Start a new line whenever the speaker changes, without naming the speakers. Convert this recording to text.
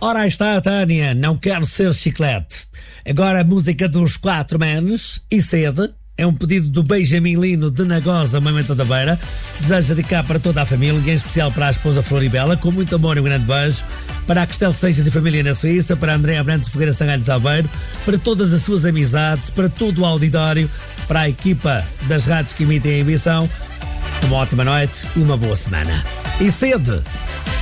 Ora, aí está a Tânia, não quero ser chiclete. Agora a música dos Quatro Manos e Sede. É um pedido do Benjamin Lino de Nagosa, Moimenta da Beira. Deseja dedicar para toda a família, e em especial para a esposa Floribela, com muito amor e um grande beijo. Para a Castelo Seixas e família na Suíça, para a Andréa Branco Ferreira Sangalho de Salveiro, para todas as suas amizades, para todo o auditório, para a equipa das rádios que emitem a emissão. Uma ótima noite e uma boa semana. E Sede!